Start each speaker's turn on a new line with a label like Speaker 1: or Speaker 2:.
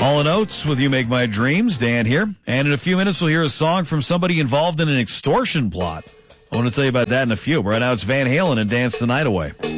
Speaker 1: Hall & Oates with You Make My Dreams. Dan here. And in a few minutes, we'll hear a song from somebody involved in an extortion plot. I want to tell you about that in a few. Right now, it's Van Halen and Dance the Night Away.